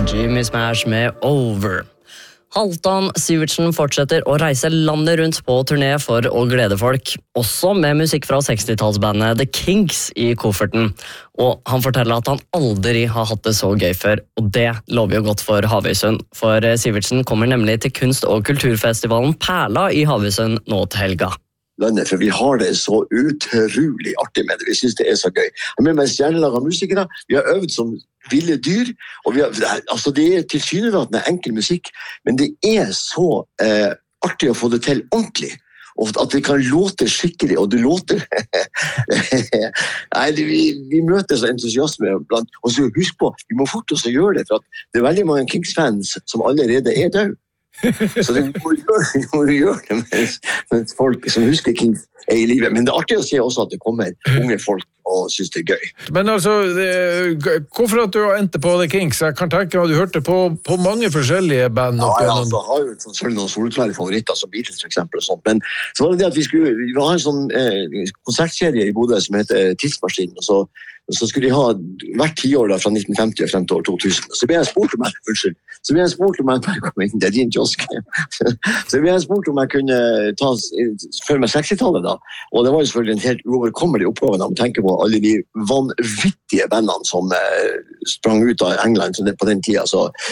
Jimmy Smash med Over. Halvdan Sivertsen fortsetter å reise landet rundt på turné for å glede folk, også med musikk fra 60-tallsbandet The Kinks i kofferten. Og han forteller at han aldri har hatt det så gøy før, og det lover jo godt for Havøysund. For Sivertsen kommer nemlig til kunst- og kulturfestivalen Perla i Havøysund nå til helga. Landet, for vi har det så utrolig artig med det. Vi synes det er så gøy. Jeg er med meg stjernelaget musikere. Vi har øvd som ville dyr, og altså det er tilsynelatende enkel musikk, men det er så artig å få det til ordentlig. Og at det kan låte skikkelig, og det låter... Nei, vi møter så entusiasme blant... Og så husk på, vi må fort også gjøre det, for at det er veldig mange Kings-fans som allerede er død. Så det må gjøre det mens folk som husker Kings er i livet. Men det er artig å se også at det kommer unge folk og synes det er gøy. Men altså, hvorfor at du har endt på The Kings? Jeg kan tenke meg at du hørte på mange forskjellige band. Ja, altså, har jo selvfølgelig noen solklare favoritter som Beatles for eksempel og sånt. Men så var det det at vi har en sånn konsertserie i Bodø som heter Tidsmaskinen, og så skulle de ha hvert 10 år da, fra 1950 og frem til år 2000. Så ble jeg spurt om det er din kiosk. Så ble jeg spurt om jeg kunne ta før meg 60-tallet da, og det var jo selvfølgelig en helt uoverkommelig oppgave når man tenker på alle de vanvittige bandene som sprang ut av England på den tida.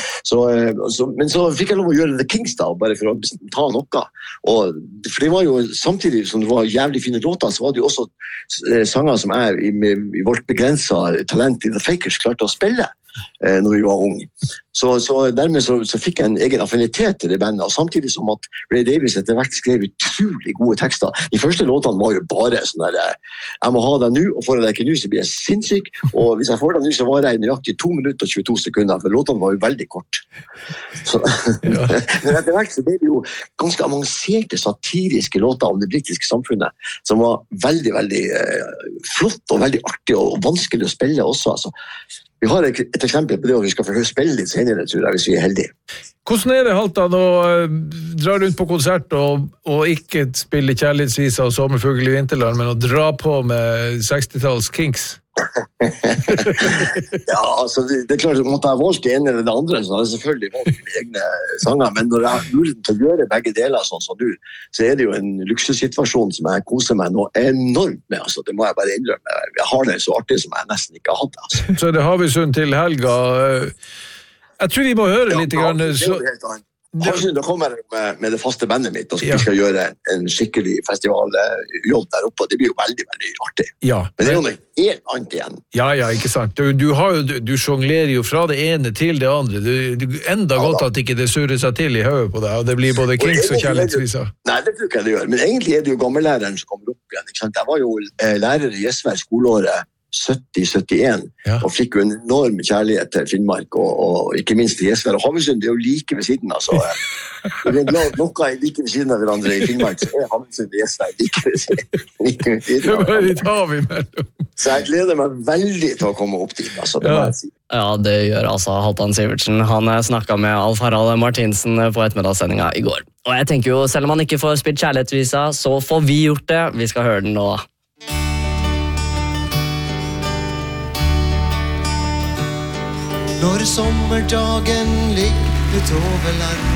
Men så fikk jeg lov å gjøre The Kings da, bare for å ta noe. For det var jo, samtidig som det var jævlig fine låter, så var det jo også sanger som i vårt begrenset talent i The Fakers klarte å spille når vi var unge. Så dermed så fikk jeg en egen affinitet til det bandet, og samtidig som at Ray Davies etter hvert skrev utrolig gode tekster. De første låtene var jo bare sånn der, jeg må ha deg nå, og får jeg deg ikke nå, så blir jeg sinnssyk, og hvis jeg får deg nå, så var jeg nøyaktig 2 minutter og 22 sekunder, for låtene var jo veldig kort. Men etter hvert så ble det jo ganske avanserte, satiriske låter om det britiske samfunnet, som var veldig, veldig flott og veldig artig og vanskelig å spille også, altså. Vi har et eksempel på det, og vi skal få spille litt senere, tror jeg, hvis vi er heldige. Hvordan er det, Halvdan, å dra rundt på konsert og ikke spille kjærlighetsviser og sommerfugl i vinterland, men å dra på med 60-talls Kings? Ja, altså, det er klart, måtte jeg valgt det ene eller det andre, så hadde jeg selvfølgelig valgt mine egne sanger, men når jeg har mulighet til å gjøre begge deler sånn som du, så er det jo en luksussituasjon som jeg koser meg noe enormt med, altså, det må jeg bare innrømme. Jeg har det så artig som jeg nesten ikke har hatt, altså. Så det Havøysund til helga. Jeg tror vi må høre litt grann. Det er jo helt annet. Da kommer jeg med det faste bandet mitt, og vi skal gjøre en skikkelig festivaljobb der oppe, og det blir jo veldig, veldig artig. Ja. Men det er jo noe helt annet igjen. Ja, ikke sant. Du jonglerer jo fra det ene til det andre. Enda godt at ikke det surrer seg til i høyet på deg, og det blir både Kings og kjærlighetsviser. Nei, det tror ikke jeg det gjør, men egentlig er det jo gammellæreren som kommer opp igjen, ikke sant? Jeg var jo lærer i Gjesvær skoleåret 70-71, og fikk jo en enorm kjærlighet til Finnmark, og ikke minst til Gjesvær. Og Havøysund er jo like ved siden, altså. Det er noe like ved siden av hverandre i Finnmark, så er Havøysund og Gjesvær like ved siden. Det var litt hav imellom. Så jeg gleder meg veldig til å komme opp dit, altså, det må jeg si. Ja, det gjør altså Halvdan Sivertsen. Han snakket med Alf Harald Martinsen på ettermiddagssendinga i går. Og jeg tenker jo, selv om han ikke får spilt kjærlighetsvisa, så får vi gjort det. Vi skal høre den nå. Når sommerdagen ligger utover land,